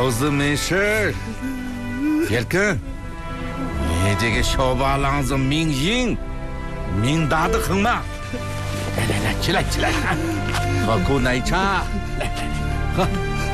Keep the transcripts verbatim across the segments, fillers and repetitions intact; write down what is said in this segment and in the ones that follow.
小子没事，别跟。你这个小八郎子命硬，命大的很嘛。来来来，起来起来，喝口奶茶，来来来，喝。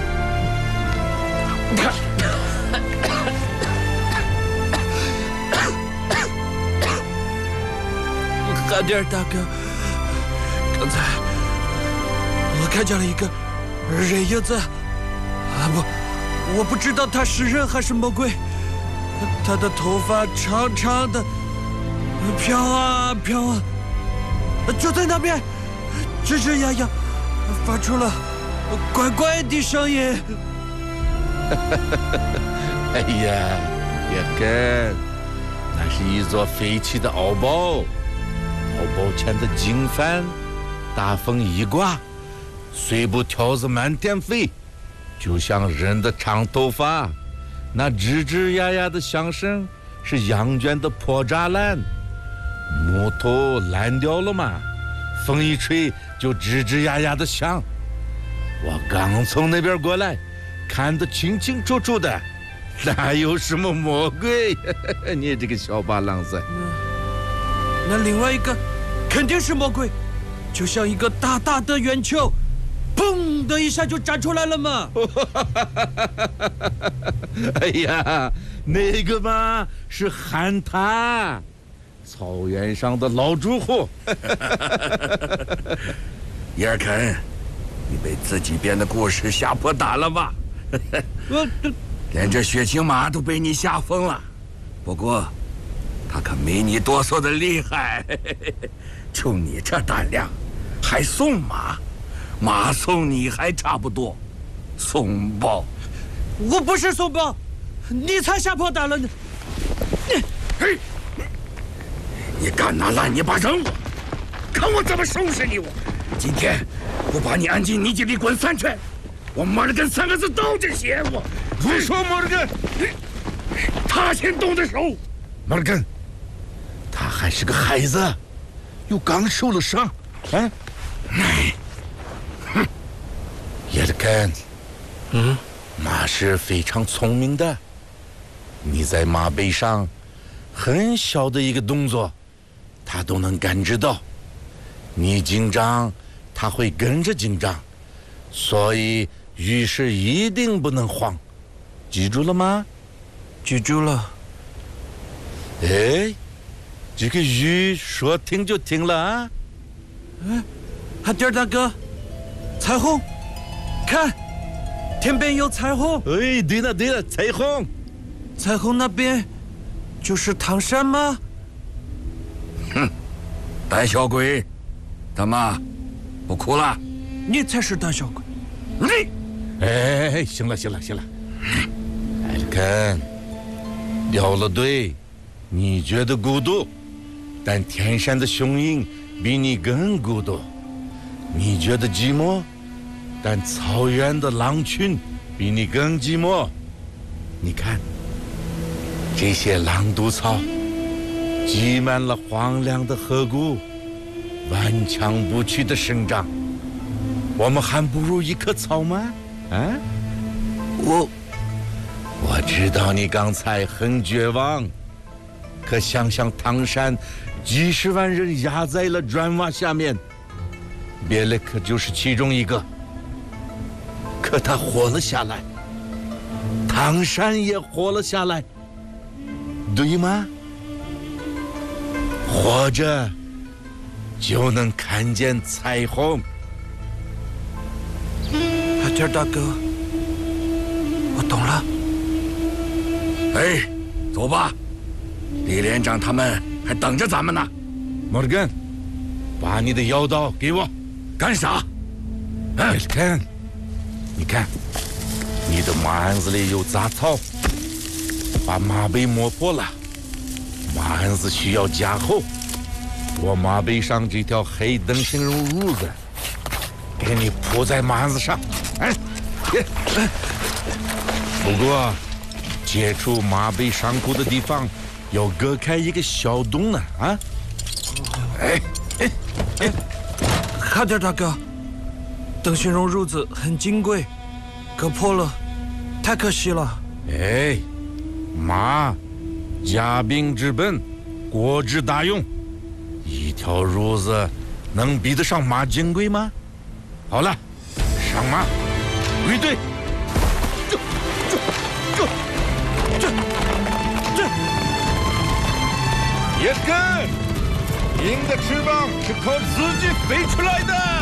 哈迪尔大哥，刚才我看见了一个人影子，啊不，我不知道他是人还是魔鬼。他的头发长长的，飘啊飘啊，就在那边，吱吱呀呀，发出了怪怪的声音。 哎呀，别跟，那是一座废弃的敖堡。敖堡前的经幡，大风一刮，碎布条子满天飞，就像人的长头发。那吱吱呀呀的响声是羊圈的破栅栏，木头烂掉了嘛，风一吹就吱吱呀呀的响。我刚从那边过来，看得清清楚楚的，哪有什么魔鬼？你这个小八郎子。 那另外一个肯定是魔鬼，就像一个大大的圆球，砰的一下就炸出来了嘛。 哎呀，那个嘛是旱獭，草原上的老猪户。 伊尔肯，你被自己编的故事吓破胆了吧？ 我这连这血腥马都被你吓疯了。不过，他可没你哆嗦的厉害。就你这胆量，还送马？马送你还差不多，送包。 我不是送包，你才吓破胆了呢。 你，嘿，你敢拿烂泥巴扔我？看我怎么收拾你！我今天不把你按进泥井里滚三圈，我摩尔根三个字倒着写。我胡说，摩尔根！ 他先动的手。 摩尔根，他还是个孩子，又刚受了伤，啊！ 哎， 哼，伊尔根， 嗯。 马是非常聪明的，你在马背上很小的一个动作，它都能感知到。你紧张，它会跟着紧张，所以遇事一定不能慌，记住了吗？ 记住了。 哎，这个鱼说停就停了啊！ 哎，哈迪尔大哥，彩虹，看。天边有彩虹。 哎，对了对了，彩虹。 彩虹那边就是唐山吗？ 哼，胆小鬼，怎么不哭了？ 你才是胆小鬼。 你， 哎，行了行了行了，艾利肯，掉了队，你觉得孤独，但天山的雄鹰比你更孤独。你觉得寂寞，但草原的狼群比你更寂寞。你看，这些狼毒草挤满了荒凉的河谷，顽强不屈的生长。我们还不如一棵草吗？啊？ 我我知道你刚才很绝望，可想想唐山几十万人压在了砖瓦下面，别勒克就是其中一个。可他活了下来，唐山也活了下来，对吗？活着就能看见彩虹。 阿天大哥，我懂了。 哎，走吧，李连长他们还等着咱们呢。 摩尔根，把你的腰刀给我。 干啥？ 哎，看，你看，你的马鞍子里有杂草，把马背磨破了，马鞍子需要加厚。我马背上这条黑灯芯绒褥子，给你铺在马鞍子上。哎，哎，不过接触马背上骨的地方要割开一个小洞呢，啊！哎哎哎， 哈点大哥，灯芯绒褥子很金贵，割破了太可惜了。 哎，马，家兵之本，国之大用，一条褥子能比得上马金贵吗？好了，上马，归队。这这这这这！叶根，鹰的翅膀是靠自己飞出来的。